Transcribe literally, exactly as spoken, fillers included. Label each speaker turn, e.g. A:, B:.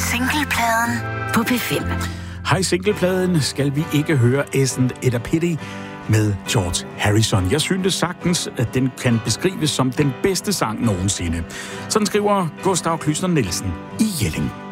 A: Singlepladen på P fem.
B: Hej Singlepladen skal vi ikke høre Isn't It a Pity med George Harrison. Jeg synes sagtens, at den kan beskrives som den bedste sang nogensinde. Sådan skriver Gustav Klysner Nielsen i Jelling.